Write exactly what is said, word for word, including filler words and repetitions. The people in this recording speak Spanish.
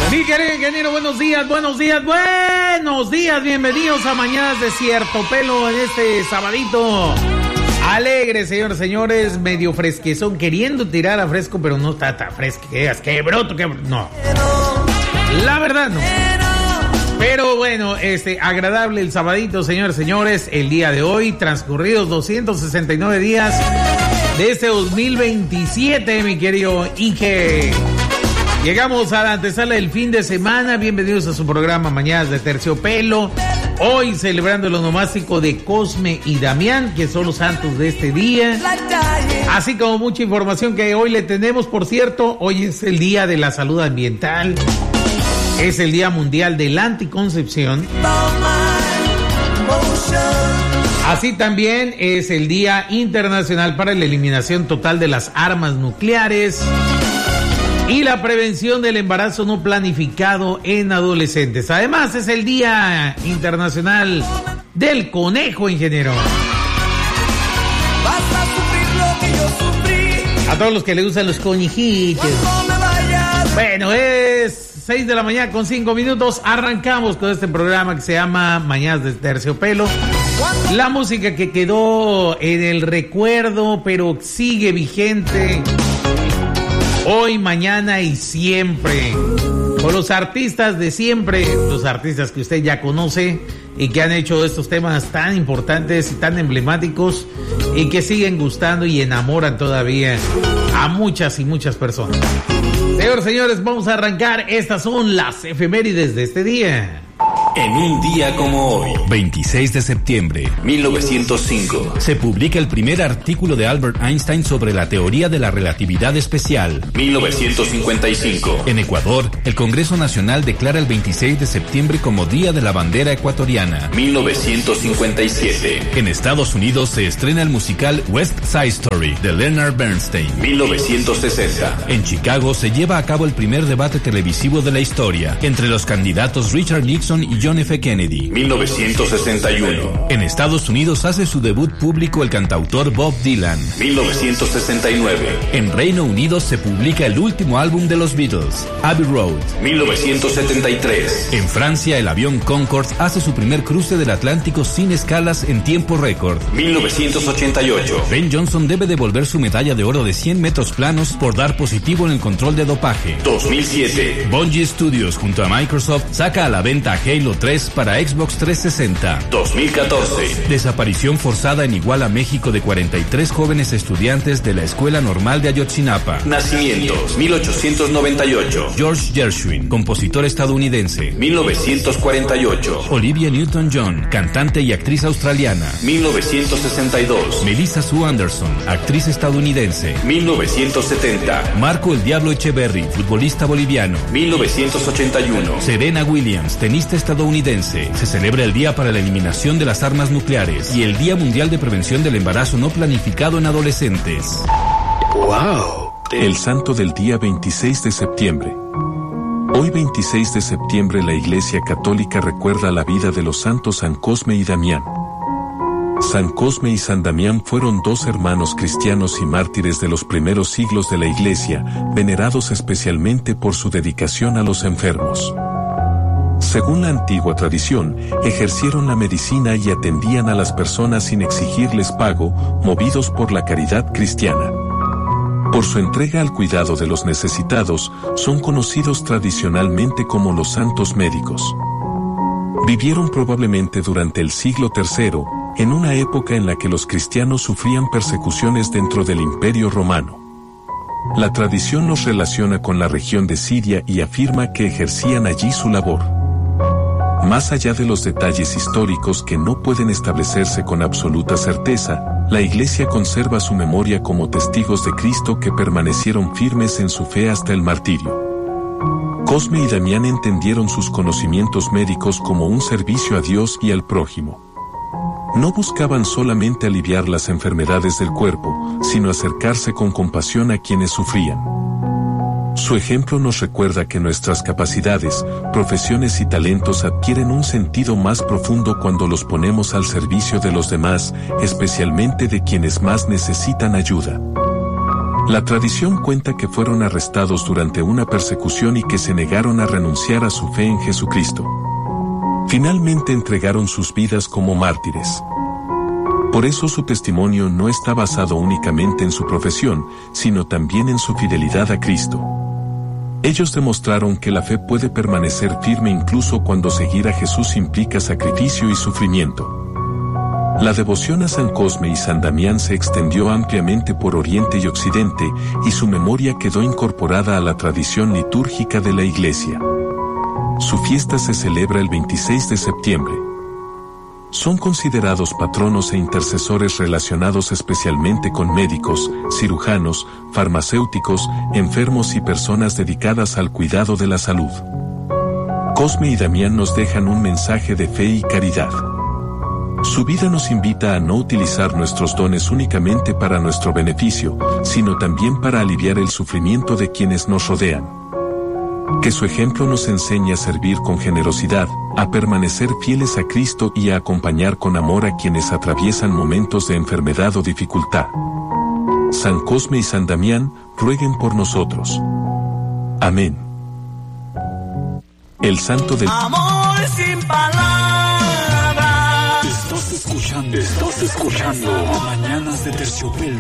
Mi querido ingeniero, buenos días, buenos días, buenos días. Bienvenidos a Mañanas de Cierto Pelo en este sabadito alegre, señores, señores, medio fresquezón, queriendo tirar a fresco, pero no está tan fresco, que digas, que broto, que no. La verdad, no. Pero bueno, este, agradable el sabadito, señores, señores, el día de hoy, transcurridos doscientos sesenta y nueve días de este dos mil veintisiete, mi querido Inge. Llegamos a la antesala del fin de semana. Bienvenidos a su programa Mañanas de Terciopelo. Hoy celebrando el onomástico de Cosme y Damián, que son los santos de este día. Así como mucha información que hoy le tenemos. Por cierto, hoy es el Día de la Salud Ambiental. Es el Día Mundial de la Anticoncepción. Así también es el Día Internacional para la Eliminación Total de las Armas Nucleares y la prevención del embarazo no planificado en adolescentes. Además, es el Día Internacional del Conejo, ingeniero. A todos los que les gustan los conejitos. Bueno, es seis de la mañana con cinco minutos. Arrancamos con este programa que se llama Mañanas de Terciopelo. La música que quedó en el recuerdo, pero sigue vigente hoy, mañana y siempre. Con los artistas de siempre, los artistas que usted ya conoce y que han hecho estos temas tan importantes y tan emblemáticos y que siguen gustando y enamoran todavía a muchas y muchas personas. Señores, señores, vamos a arrancar. Estas son las efemérides de este día. En un día como hoy, veintiséis de septiembre, mil novecientos cinco, se publica el primer artículo de Albert Einstein sobre la teoría de la relatividad especial. mil novecientos cincuenta y cinco. En Ecuador, el Congreso Nacional declara el veintiséis de septiembre como Día de la Bandera Ecuatoriana. mil novecientos cincuenta y siete. En Estados Unidos se estrena el musical West Side Story de Leonard Bernstein. mil novecientos sesenta. En Chicago se lleva a cabo el primer debate televisivo de la historia entre los candidatos Richard Nixon y John F. Kennedy. mil novecientos sesenta y uno. En Estados Unidos hace su debut público el cantautor Bob Dylan. mil novecientos sesenta y nueve. En Reino Unido se publica el último álbum de los Beatles, Abbey Road. mil novecientos setenta y tres. En Francia el avión Concorde hace su primer cruce del Atlántico sin escalas en tiempo récord. mil novecientos ochenta y ocho. Ben Johnson debe devolver su medalla de oro de cien metros planos por dar positivo en el control de dopaje. dos mil siete. Bungie Studios junto a Microsoft saca a la venta Halo tres para Xbox trescientos sesenta. dos mil catorce. Desaparición forzada en Iguala, México, de cuarenta y tres jóvenes estudiantes de la Escuela Normal de Ayotzinapa. Nacimientos: mil ochocientos noventa y ocho. George Gershwin, compositor estadounidense. mil novecientos cuarenta y ocho. Olivia Newton-John, cantante y actriz australiana. mil novecientos sesenta y dos. Melissa Sue Anderson, actriz estadounidense. mil novecientos setenta. Marco el Diablo Echeverry, futbolista boliviano. mil novecientos ochenta y uno. Serena Williams, tenista estadounidense. Se celebra el Día para la Eliminación de las Armas Nucleares y el Día Mundial de Prevención del Embarazo no planificado en adolescentes. ¡Wow! El santo del día veintiséis de septiembre. Hoy veintiséis de septiembre la Iglesia Católica recuerda la vida de los santos San Cosme y Damián. San Cosme y San Damián fueron dos hermanos cristianos y mártires de los primeros siglos de la Iglesia, venerados especialmente por su dedicación a los enfermos. Según la antigua tradición, ejercieron la medicina y atendían a las personas sin exigirles pago, movidos por la caridad cristiana. Por su entrega al cuidado de los necesitados, son conocidos tradicionalmente como los santos médicos. Vivieron probablemente durante el siglo tercero, en una época en la que los cristianos sufrían persecuciones dentro del Imperio Romano. La tradición los relaciona con la región de Siria y afirma que ejercían allí su labor. Más allá de los detalles históricos que no pueden establecerse con absoluta certeza, la Iglesia conserva su memoria como testigos de Cristo que permanecieron firmes en su fe hasta el martirio. Cosme y Damián entendieron sus conocimientos médicos como un servicio a Dios y al prójimo. No buscaban solamente aliviar las enfermedades del cuerpo, sino acercarse con compasión a quienes sufrían. Su ejemplo nos recuerda que nuestras capacidades, profesiones y talentos adquieren un sentido más profundo cuando los ponemos al servicio de los demás, especialmente de quienes más necesitan ayuda. La tradición cuenta que fueron arrestados durante una persecución y que se negaron a renunciar a su fe en Jesucristo. Finalmente entregaron sus vidas como mártires. Por eso su testimonio no está basado únicamente en su profesión, sino también en su fidelidad a Cristo. Ellos demostraron que la fe puede permanecer firme incluso cuando seguir a Jesús implica sacrificio y sufrimiento. La devoción a San Cosme y San Damián se extendió ampliamente por Oriente y Occidente, y su memoria quedó incorporada a la tradición litúrgica de la Iglesia. Su fiesta se celebra el veintiséis de septiembre. Son considerados patronos e intercesores relacionados especialmente con médicos, cirujanos, farmacéuticos, enfermos y personas dedicadas al cuidado de la salud. Cosme y Damián nos dejan un mensaje de fe y caridad. Su vida nos invita a no utilizar nuestros dones únicamente para nuestro beneficio, sino también para aliviar el sufrimiento de quienes nos rodean. Que su ejemplo nos enseñe a servir con generosidad, a permanecer fieles a Cristo y a acompañar con amor a quienes atraviesan momentos de enfermedad o dificultad. San Cosme y San Damián, rueguen por nosotros. Amén. El santo del amor sin palabras. Estás escuchando, estás escuchando Mañanas de Terciopelo.